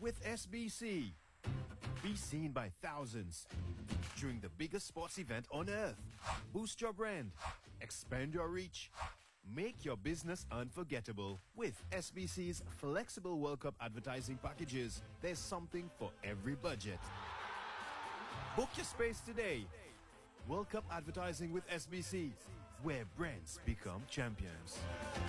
with SBC. Be seen by thousands during the biggest sports event on earth. Boost your brand. Expand your reach. Make your business unforgettable with SBC's flexible World Cup advertising packages. There's something for every budget. Book your space today. World Cup advertising with SBC, where brands become champions.